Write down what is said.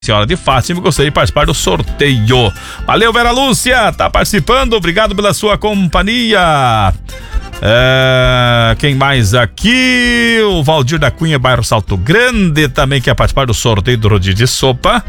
Senhora de Fátima, gostaria de participar do sorteio. Valeu, Vera Lúcia, tá participando, obrigado pela sua companhia. Quem mais aqui? O Valdir da Cunha, bairro Salto Grande, também quer participar do sorteio do rodízio de sopa.